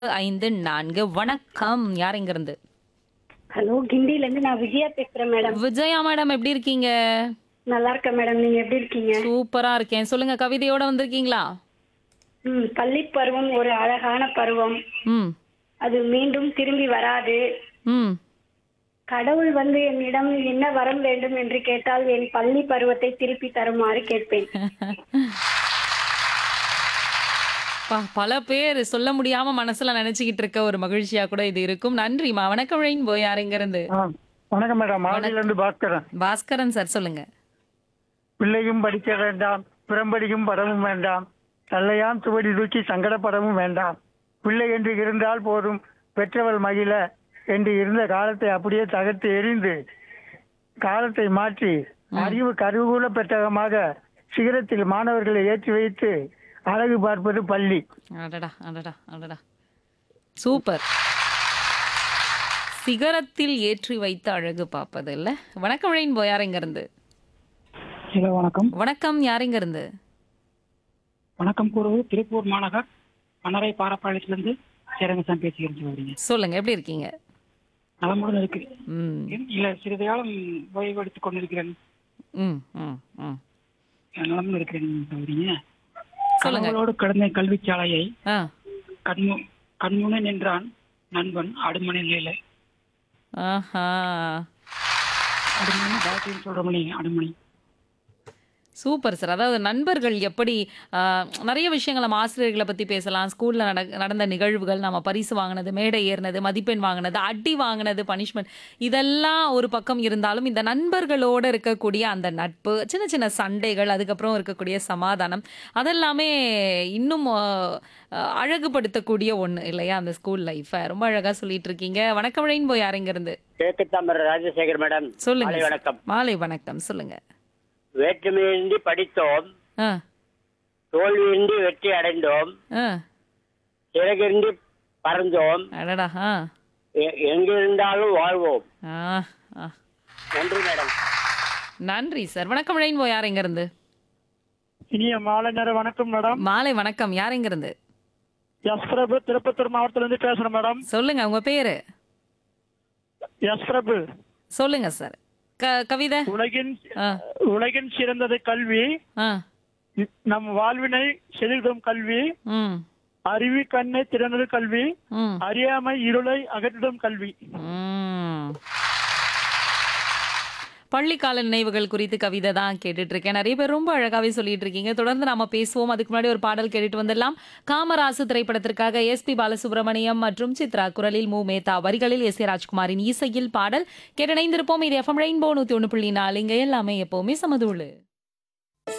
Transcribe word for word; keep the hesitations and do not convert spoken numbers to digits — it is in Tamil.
ஐந்து நான்கு வணக்கம். யார் இங்கிருந்து? ஹலோ, கிண்டில இருந்து நான் விஜயா பேசுறேன் மேடம். விஜயா மேடம் எப்படி இருக்கீங்க? நல்லா இருக்கேன் மேடம். நீங்க எப்படி இருக்கீங்க? சூப்பரா இருக்கேன். சொல்லுங்க, கவிதையோட வந்திருக்கீங்களா? ம் பள்ளி பருவம் ஒரு அழகான பருவம். ம். அது மீண்டும் திரும்பி வராது. ம். கடவுள் வந்து என்னிடம் என்ன வரம் வேண்டும் என்று கேட்டால் என் பள்ளி பருவத்தை திருப்பி தருமாறு கேட்பேன். ப பல பேர் சொல்ல முடியாம மனசுல நினைச்சுக்கிட்டு இருக்க ஒரு மகிழ்ச்சியா கூட இது இருக்கும். நன்றிம்மா. வணக்கம் ரெயின்போ. யார் இங்கிருந்து? ஆ, வணக்கம் மேடம். மாவட்டத்திலிருந்து பாஸ்கரன். பாஸ்கரன் சார் சொல்லுங்க. பிள்ளையும் படிக்க வேண்டாம், பிறம்படியும் படமும் வேண்டாம், தல்லையாம் சுவடி தூக்கி சங்கடப்படவும் வேண்டாம். பிள்ளை என்று இருந்தால் போதும், பெற்றவள் மகிழ என்று இருந்த காலத்தை அப்படியே தகர்த்து எறிந்து காலத்தை மாற்றி அறிவு கருவூல பெட்டகமாக சிகரத்தில் மாணவர்களை ஏற்றி வைத்து அழகு பார்ப்பது பள்ளி. அடடா அடடா அடடா சூப்பர். சிகரத்தில் ஏற்றி வைத்த அழகு பார்ப்பது இல்ல. வணக்கம் ரெயின்போ. யார் இங்கிருந்து? ஹலோ, வணக்கம். வணக்கம். யார் இங்கிருந்து? வணக்கம் கூறுவது திருப்பூர் மாநகர் மணரை பாரப்பாளையத்திலிருந்து சேரங்கசாமி பேசுகிறேன். சொல்றீங்க சொல்லுங்க, எப்படி இருக்கீங்க? நலமுடன் இருக்கு. ம் இல்ல, சிறிது காலம் ஓய்வு எடுத்துக் கொண்டிருக்கிறேன். ம் ம் ம் நலமுடன் இருக்கிறேன். சொல்றீங்க சொல்லுங்க. கனவுகளோடு கடந்த கல்விச்சாலையை ஆ கண்மு கண்முனை நின்றான் நண்பன் அடுமனை நிலையில. ஆஹா அடுமணி பாரதியின் சொல்றமணி அடுமணி. Super sir. அதாவது நண்பர்கள் எப்படி ஆ, நிறைய விஷயங்கள் நம்ம ஆசிரியர்களை பற்றி பேசலாம். ஸ்கூலில் நட நடந்த நிகழ்வுகள், நம்ம பரிசு வாங்கினது, மேடை ஏறினது, மதிப்பெண் வாங்கினது, அடி வாங்கினது, பனிஷ்மெண்ட், இதெல்லாம் ஒரு பக்கம் இருந்தாலும் இந்த நண்பர்களோடு இருக்கக்கூடிய அந்த நட்பு, சின்ன சின்ன சண்டைகள், அதுக்கப்புறம் இருக்கக்கூடிய சமாதானம், அதெல்லாமே இன்னும் ஆ, அழகுபடுத்தக்கூடிய ஒன்று இல்லையா அந்த ஸ்கூல் லைஃப்பை? ரொம்ப அழகாக சொல்லிட்டு இருக்கீங்க. வணக்கம் ரெயின்போ. யார் இங்கிருந்து? கிழக்கு தாமரை ராஜசேகர் மேடம். சொல்லுங்க மாலை சார். வணக்கம். மாலை வணக்கம். சொல்லுங்க. வேற்றுமையின்றி படித்தோம், ஆ தோல்வியின்றி வெற்றி அடைந்தோம், ஆ சிறகின்றி பறந்தோம், அடடா ஆ எ- எங்கிருந்தாலும் வாழ்வோம். ஆ ஆ நன்றி மேடம். நன்றி சார். வணக்கம் ரெயின்போ. யார் எங்க இருந்து? இனிய மாலை நேர வணக்கம் மேடம். மாலை வணக்கம். யார் எங்க இருந்து? எஸ் பிரபு, திருப்பத்தூர் மாவட்டத்திலிருந்து பேசுறேன் மேடம். சொல்லுங்க உங்க பேரு. எஸ் பிரபு. சொல்லுங்க சார். க கவிதை. உலகின் ஆ உலகின் சிறந்தது கல்வி, ஆ நம் வாழ்வினை செலுத்தும் கல்வி, ம் அறிவி கண்ணை திறனது கல்வி, ம் அறியாமை இருளை அகற்றிடும் கல்வி. ம். பள்ளிக்கால நினைவுகள் குறித்து கவிதை தான் கேட்டுட்டு இருக்கேன். நிறைய பேர் ரொம்ப அழகாவே சொல்லிட்டு இருக்கீங்க. தொடர்ந்து நாம பேசுவோம். அதுக்கு முன்னாடி ஒரு பாடல் கேட்டுட்டு வந்துடலாம். காமராசு திரைப்படத்திற்காக எஸ் பி பாலசுப்ரமணியம் மற்றும் சித்ரா குரலில், மு மேத்தா வரிகளில், எஸ் ஏ ராஜ்குமாரின் இசையில் பாடல் கேட்டிணைந்திருப்போம். இது எஃப்எம் ரெயின்போ நூத்தி ஒன்று புள்ளி நாலு. இங்க எல்லாமே எப்பவுமே சமதூளு.